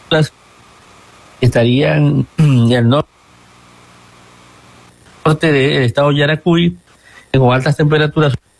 estarían en el norte del estado Yaracuy, con altas temperaturas